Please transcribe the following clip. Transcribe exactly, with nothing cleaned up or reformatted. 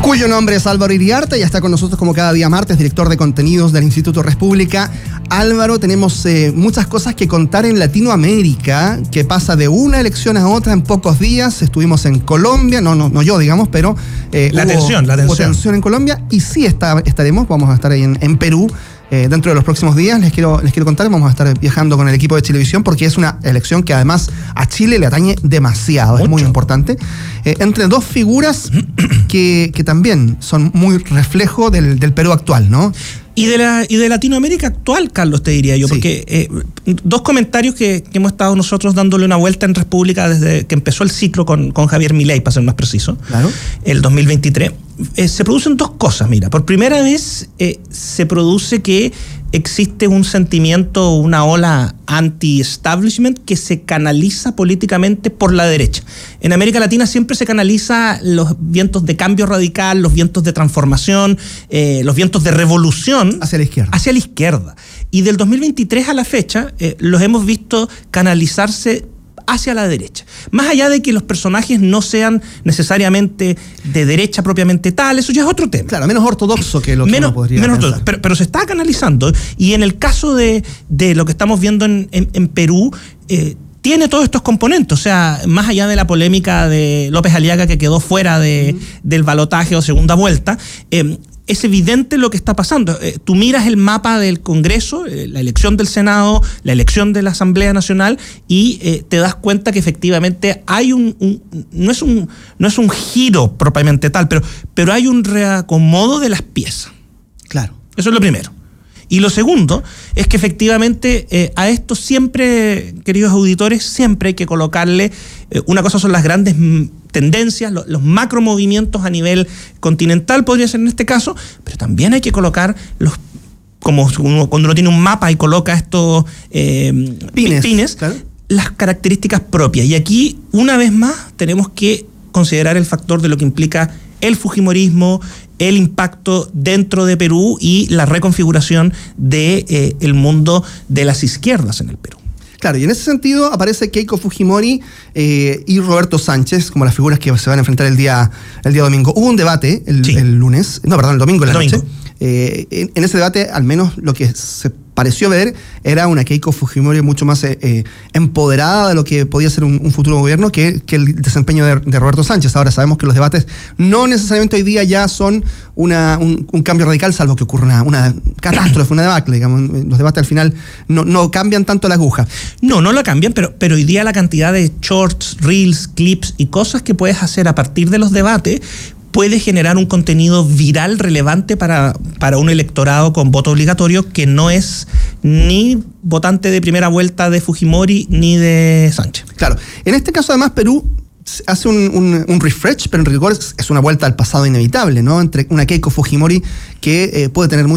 cuyo nombre es Álvaro Iriarte, ya está con nosotros como cada día martes, director de contenidos del Instituto República. Álvaro, tenemos eh, muchas cosas que contar en Latinoamérica, que pasa de una elección a otra en pocos días. Estuvimos en Colombia, no, no, no yo, digamos, pero eh, la hubo, tensión, la tensión. hubo tensión en Colombia, y sí está, estaremos, vamos a estar ahí en, en Perú. Eh, dentro de los próximos días les quiero, les quiero contar, vamos a estar viajando con el equipo de Chilevisión porque es una elección que además a Chile le atañe demasiado, Mucho. es muy importante. Eh, entre dos figuras que, que también son muy reflejo del, del Perú actual, ¿no? Y de, la, y de Latinoamérica actual, Carlos, te diría yo, sí. porque eh, dos comentarios que, que hemos estado nosotros dándole una vuelta en República desde que empezó el ciclo con, con Javier Milei, para ser más preciso, claro. el dos mil veintitrés. Eh, se producen dos cosas, mira. Por primera vez eh, se produce que existe un sentimiento, una ola anti-establishment que se canaliza políticamente por la derecha. En América Latina siempre se canaliza los vientos de cambio radical, los vientos de transformación, eh, los vientos de revolución. Hacia la izquierda. Hacia la izquierda. Y del dos mil veintitrés a la fecha eh, los hemos visto canalizarse hacia la derecha. Más allá de que los personajes no sean necesariamente de derecha propiamente tal, eso ya es otro tema. Claro, menos ortodoxo que lo que menos, uno podría menos pensar. ortodoxo, pero, pero se está canalizando. Y en el caso de, de lo que estamos viendo en, en, en Perú, eh, tiene todos estos componentes. O sea, más allá de la polémica de López Aliaga, que quedó fuera de, uh-huh. del balotaje o segunda vuelta, eh, es evidente lo que está pasando. Eh, tú miras el mapa del Congreso, eh, la elección del Senado, la elección de la Asamblea Nacional, y eh, te das cuenta que efectivamente hay un, un no es un no es un giro propiamente tal, pero, pero hay un reacomodo de las piezas. Claro. Eso es lo primero. Y lo segundo es que efectivamente eh, a esto siempre, queridos auditores, siempre hay que colocarle, eh, una cosa son las grandes tendencias, los, los macromovimientos a nivel continental, podría ser en este caso, pero también hay que colocar los, como uno, cuando uno tiene un mapa y coloca estos eh, pines, pines claro. las características propias. Y aquí, una vez más, tenemos que considerar el factor de lo que implica el fujimorismo, el impacto dentro de Perú y la reconfiguración de eh, el mundo de las izquierdas en el Perú. Claro, y en ese sentido aparece Keiko Fujimori eh, y Roberto Sánchez como las figuras que se van a enfrentar el día, el día domingo. Hubo un debate el, sí. el lunes, no, perdón, el domingo en la el noche. Eh, en, en ese debate, al menos lo que se pareció ver era una Keiko Fujimori mucho más eh, eh, empoderada de lo que podía ser un, un futuro gobierno que, que el desempeño de, de Roberto Sánchez. Ahora sabemos que los debates no necesariamente hoy día ya son una, un, un cambio radical, salvo que ocurra una, una catástrofe, una debacle, digamos. Los debates al final no, no cambian tanto la aguja. No, no la cambian, pero, pero hoy día la cantidad de shorts, reels, clips y cosas que puedes hacer a partir de los debates puede generar un contenido viral relevante para, para un electorado con voto obligatorio que no es ni votante de primera vuelta de Fujimori ni de Sánchez. Claro. En este caso, además, Perú hace un, un, un refresh, pero en rigor es, es una vuelta al pasado inevitable, ¿no? Entre una Keiko Fujimori que eh, puede tener